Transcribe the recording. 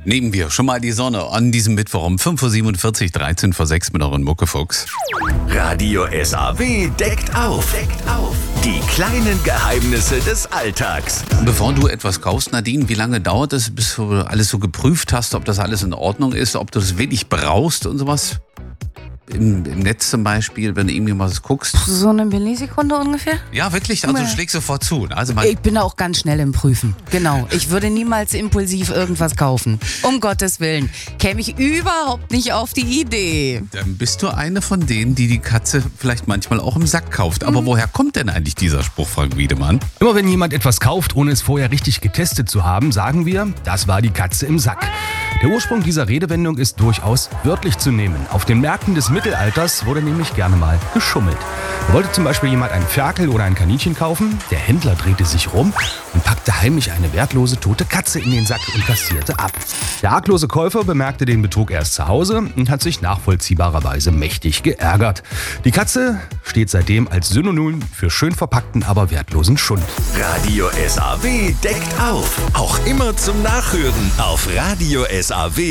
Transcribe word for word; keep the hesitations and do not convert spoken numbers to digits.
Nehmen wir schon mal die Sonne an diesem Mittwoch um fünf Uhr siebenundvierzig, dreizehn vor sechs mit euren Muckefuchs. Radio S A W deckt auf. Deckt auf. Die kleinen Geheimnisse des Alltags. Bevor du etwas kaufst, Nadine, wie lange dauert es, bis du alles so geprüft hast, ob das alles in Ordnung ist, ob du das wirklich brauchst und sowas? Im, Im Netz zum Beispiel, wenn du irgendwie mal was guckst. So eine Millisekunde ungefähr? Ja, wirklich, also du schlägst sofort zu. Also mal Ich bin auch ganz schnell im Prüfen. Genau. Ich würde niemals impulsiv irgendwas kaufen. Um Gottes Willen. Käme ich überhaupt nicht auf die Idee. Dann bist du eine von denen, die die Katze vielleicht manchmal auch im Sack kauft. Aber woher kommt denn eigentlich dieser Spruch, Frank Wiedemann? Immer wenn jemand etwas kauft, ohne es vorher richtig getestet zu haben, sagen wir, das war die Katze im Sack. Der Ursprung dieser Redewendung ist durchaus wörtlich zu nehmen. Auf den Märkten des Mittelalters wurde nämlich gerne mal geschummelt. Da wollte zum Beispiel jemand einen Ferkel oder ein Kaninchen kaufen. Der Händler drehte sich rum und packte heimlich eine wertlose tote Katze in den Sack und kassierte ab. Der arglose Käufer bemerkte den Betrug erst zu Hause und hat sich nachvollziehbarerweise mächtig geärgert. Die Katze steht seitdem als Synonym für schön verpackten, aber wertlosen Schund. Radio S A W deckt auf. Auch immer zum Nachhören auf radio S A W